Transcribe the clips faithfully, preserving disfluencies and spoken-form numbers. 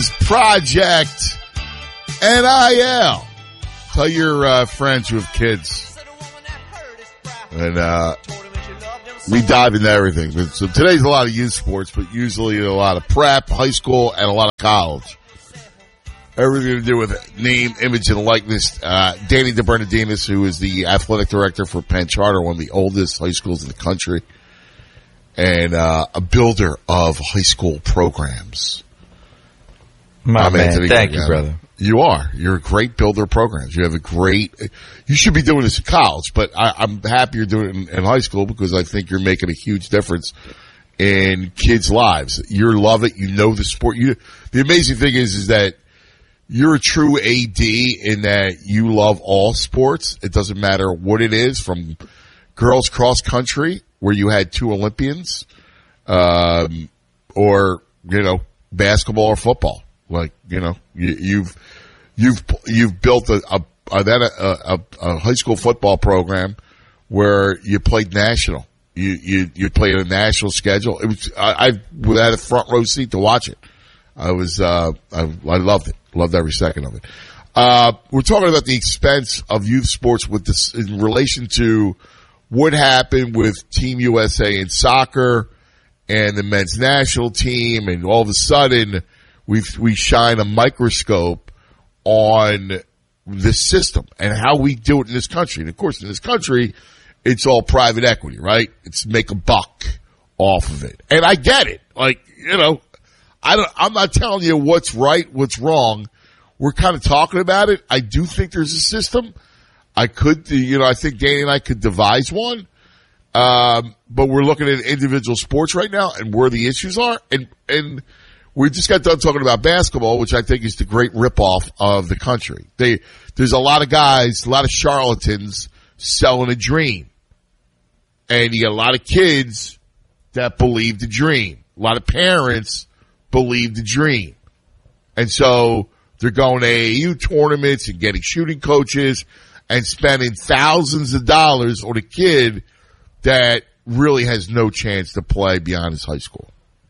Project N I L. Tell your uh, friends who have kids. And uh, we dive into everything. So today's a lot of youth sports, but usually a lot of prep, high school, and a lot of college. Everything to do with name, image, and likeness. Uh, Danny DeBernardinis, who is the athletic director for Penn Charter, one of the oldest high schools in the country, and uh, a builder of high school programs. My I'm man, Anthony thank Gargano. You, brother. You are. You're a great builder of programs. You have a great, you should be doing this in college, but I, I'm happy you're doing it in, in high school because I think you're making a huge difference in kids' lives. You love it. You know the sport. You, the amazing thing is, is that you're a true A D in that you love all sports. It doesn't matter what it is, from girls cross country, where you had two Olympians, um, or, you know, basketball or football. Like, you know, you, you've, you've, you've built a, a, a, a, a high school football program where you played national. You, you, you played a national schedule. It was, I, I had a front row seat to watch it. I was, uh, I, I loved it. Loved every second of it. Uh, we're talking about the expense of youth sports with this in relation to what happened with Team U S A in soccer and the men's national team, and all of a sudden, we we shine a microscope on the system and how we do it in this country. And of course, in this country, it's all private equity, right? It's make a buck off of it. And I get it. Like, you know, I don't, I'm not telling you what's right, what's wrong. We're kind of talking about it. I do think there's a system. I could, you know, I think Danny and I could devise one. Um, but we're looking at individual sports right now and where the issues are. And, and, we just got done talking about basketball, which I think is the great ripoff of the country. They, there's a lot of guys, a lot of charlatans selling a dream. And you got a lot of kids that believe the dream. A lot of parents believe the dream. And so they're going to A A U tournaments and getting shooting coaches and spending thousands of dollars on a kid that really has no chance to play beyond his high school.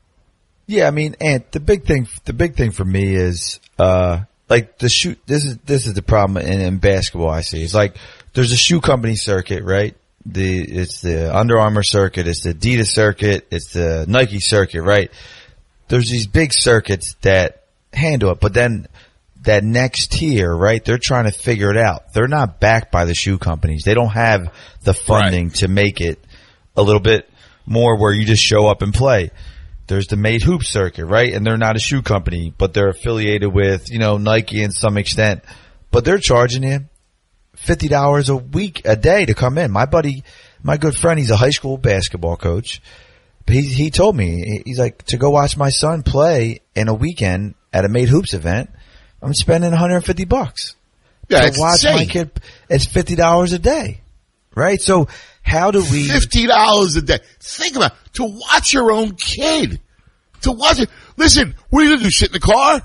Yeah, I mean, and the big thing, the big thing for me is, uh, like the shoe, this is, this is the problem in, in basketball I see. It's like, there's a shoe company circuit, right? The, it's the Under Armour circuit, it's the Adidas circuit, it's the Nike circuit, right? There's these big circuits that handle it, but then that next tier, right? They're trying to figure it out. They're not backed by the shoe companies. They don't have the funding right. to make it a little bit more where you just show up and play. There's the Made Hoop circuit, right? And they're not a shoe company, but they're affiliated with, you know, Nike in some extent. But they're charging you fifty dollars a week, a day to come in. My buddy, my good friend, he's a high school basketball coach. He, he told me, he's like, to go watch my son play in a weekend at a Made Hoops event, I'm spending one hundred fifty bucks. Yeah, to it's watch insane. my kid, it's fifty dollars a day, right? So how do we fifty dollars a day? Think about it. To watch your own kid. To watch it. Listen, what are you going to do? Sit in the car?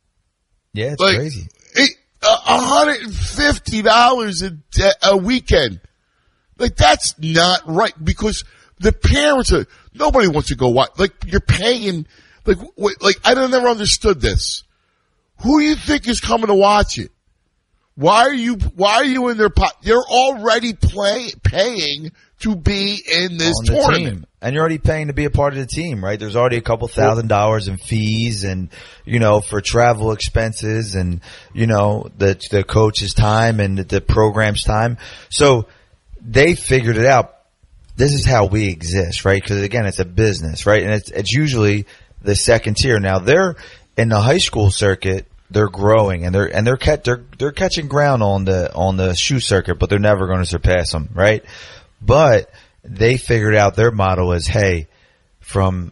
Yeah, it's like, crazy. It, uh, one hundred fifty dollars a, de- a weekend. Like, that's not right, because the parents are, nobody wants to go watch. Like, you're paying, like, wait, like, I don't never understood this. Who do you think is coming to watch it? Why are you, why are you in their pot? You're already play, paying to be in this tournament. Team. And you're already paying to be a part of the team, right? There's already a couple thousand dollars in fees and, you know, for travel expenses and, you know, the, the coach's time and the, the program's time. So they figured it out. This is how we exist, right? Because again, it's a business, right? And it's, it's usually the second tier. Now they're in the high school circuit. They're growing and they're and they're cat, they're they're catching ground on the on the shoe circuit, but they're never going to surpass them, right? But they figured out their model is, hey, from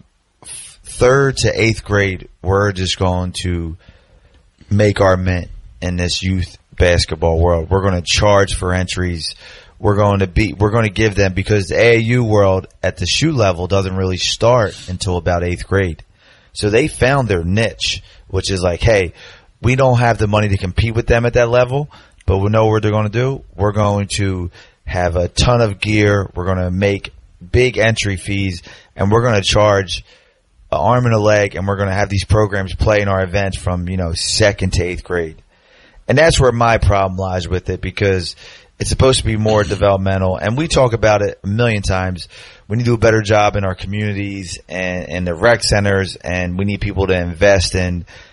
third to eighth grade, we're just going to make our mint in this youth basketball world. We're going to charge for entries. We're going to be we're going to give them, because the A A U world at the shoe level doesn't really start until about eighth grade. So they found their niche, which is like, hey, we don't have the money to compete with them at that level, but we know what they're going to do. We're going to have a ton of gear. We're going to make big entry fees, and we're going to charge an arm and a leg, and we're going to have these programs play in our events from, you know, second to eighth grade. And that's where my problem lies with it, because it's supposed to be more developmental. And we talk about it a million times. We need to do a better job in our communities and, and the rec centers, and we need people to invest in